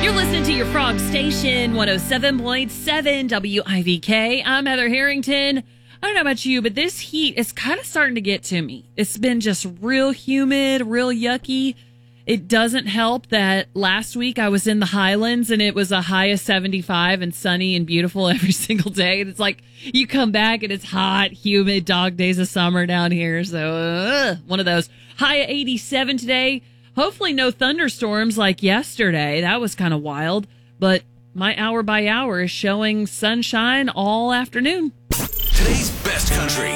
You're listening to your Frog Station, 107.7 WIVK. I'm Heather Harrington. I don't know about you, but this heat is kind of starting to get to me. It's been just real humid, real yucky. It doesn't help that last week I was in the Highlands and it was a high of 75 and sunny and beautiful every single day. And it's like you come back and it's hot, humid, dog days of summer down here. So one of those. High of 87 today. Hopefully no thunderstorms like yesterday. That was kind of wild. But my hour by hour is showing sunshine all afternoon. Today's best country